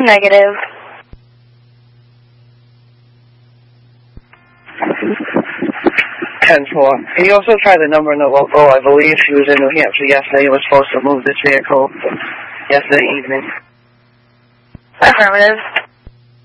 Negative. 10-4. Can you also try the number in the local? I believe he was in New Hampshire yesterday. He was supposed to move this vehicle yesterday evening. Affirmative.